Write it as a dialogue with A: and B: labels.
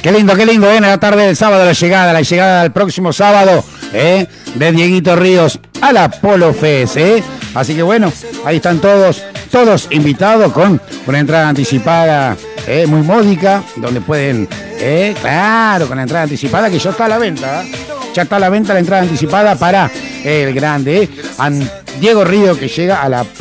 A: Qué lindo, en la tarde del sábado, la llegada del próximo sábado, de Dieguito Ríos a la Polo Fest, Así que bueno, ahí están todos invitados con una entrada anticipada muy módica, donde pueden, claro, con la entrada anticipada que ya está a la venta, ya está a la venta la entrada anticipada para el grande, Diego Ríos, que llega a la